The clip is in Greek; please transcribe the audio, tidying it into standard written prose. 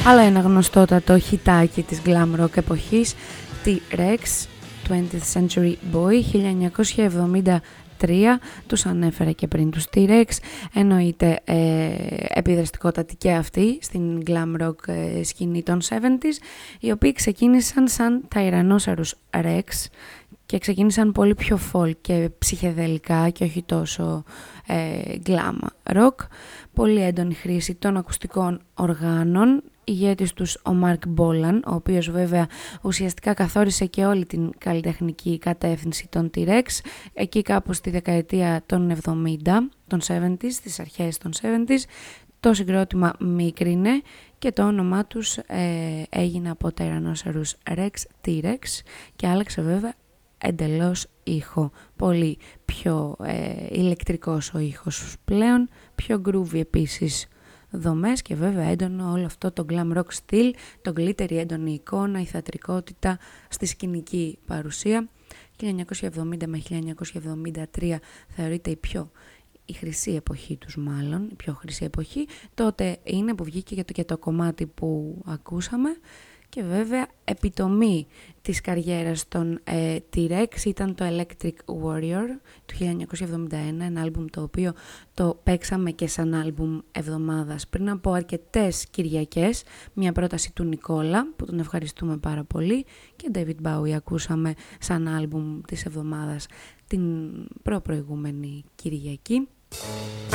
Αλλά ένα γνωστότατο χιτάκι της glam rock εποχής, T-Rex, 20th Century Boy, 1973, τους ανέφερα και πριν τους T-Rex, εννοείται επιδραστικότατη και αυτή στην glam rock σκηνή των 70s, οι οποίοι ξεκίνησαν σαν Tyrannosaurus Rex και ξεκίνησαν πολύ πιο folk και ψυχεδελικά και όχι τόσο glam rock, πολύ έντονη χρήση των ακουστικών οργάνων, ηγέτης τους ο Mark Bolan, ο οποίος βέβαια ουσιαστικά καθόρισε και όλη την καλλιτεχνική κατεύθυνση των T-Rex, εκεί κάπου στη δεκαετία των 70, των 70s, στις αρχές των 70s, το συγκρότημα μίκρινε και το όνομά τους έγινε από Tyrannosaurus Rex, T-Rex, και άλλαξε βέβαια εντελώς ήχο, πολύ πιο ηλεκτρικός ο ήχος πλέον, πιο groovy επίσης δομές και βέβαια έντονο όλο αυτό το glam rock στυλ, το glittery έντονη εικόνα, η θεατρικότητα στη σκηνική παρουσία. 1970 με 1973 θεωρείται η χρυσή εποχή τους μάλλον, η πιο χρυσή εποχή. Τότε είναι που βγήκε και το κομμάτι που ακούσαμε. Και βέβαια επιτομή της καριέρας των T-Rex ήταν το Electric Warrior του 1971, ένα άλμπουμ το οποίο το παίξαμε και σαν άλμπουμ εβδομάδας πριν από αρκετές Κυριακές, μια πρόταση του Νικόλα που τον ευχαριστούμε πάρα πολύ, και David Bowie ακούσαμε σαν άλμπουμ της εβδομάδας την προηγούμενη Κυριακή.